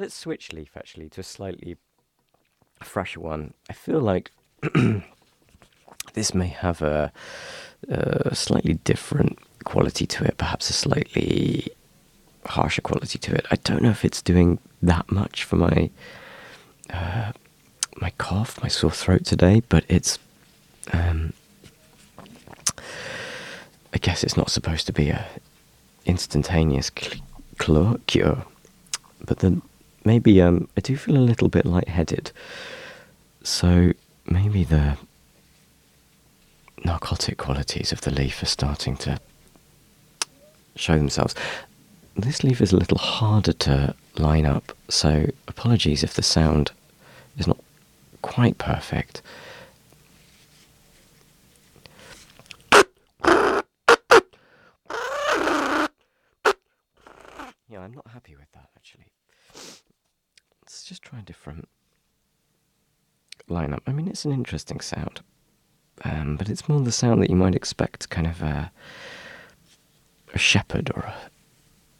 let's switch leaf actually to a slightly fresher one. I feel like this may have a slightly different quality to it, perhaps a slightly harsher quality to it. I don't know if it's doing that much for my cough, my sore throat today, but it's. I guess it's not supposed to be a instantaneous cure, but then maybe I do feel a little bit lightheaded. So maybe the narcotic qualities of the leaf are starting to show themselves. This leaf is a little harder to line up, so apologies if the sound is not quite perfect. Yeah, I'm not happy with that actually. Let's just try a different lineup. I mean, it's an interesting sound, but it's more the sound that you might expect kind of a shepherd or